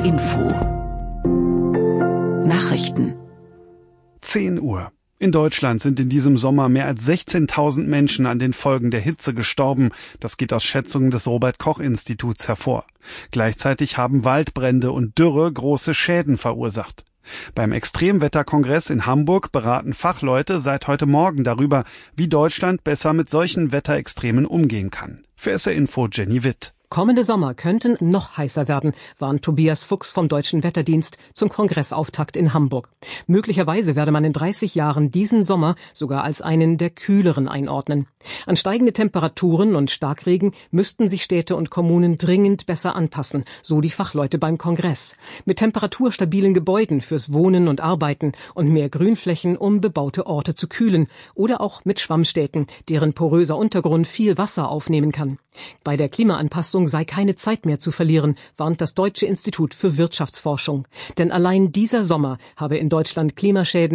Info Nachrichten 10 Uhr. In Deutschland sind in diesem Sommer mehr als 16.000 Menschen an den Folgen der Hitze gestorben. Das geht aus Schätzungen des Robert-Koch-Instituts hervor. Gleichzeitig haben Waldbrände und Dürre große Schäden verursacht. Beim Extremwetterkongress in Hamburg beraten Fachleute seit heute Morgen darüber, wie Deutschland besser mit solchen Wetterextremen umgehen kann. Für SR Info Jenny Witt. Kommende Sommer könnten noch heißer werden, warnt Tobias Fuchs vom Deutschen Wetterdienst zum Kongressauftakt in Hamburg. Möglicherweise werde man in 30 Jahren diesen Sommer sogar als einen der kühleren einordnen. An steigende Temperaturen und Starkregen müssten sich Städte und Kommunen dringend besser anpassen, so die Fachleute beim Kongress. Mit temperaturstabilen Gebäuden fürs Wohnen und Arbeiten und mehr Grünflächen, um bebaute Orte zu kühlen. Oder auch mit Schwammstädten, deren poröser Untergrund viel Wasser aufnehmen kann. Bei der Klimaanpassung sei keine Zeit mehr zu verlieren, warnt das Deutsche Institut für Wirtschaftsforschung. Denn allein dieser Sommer habe in Deutschland Klimaschäden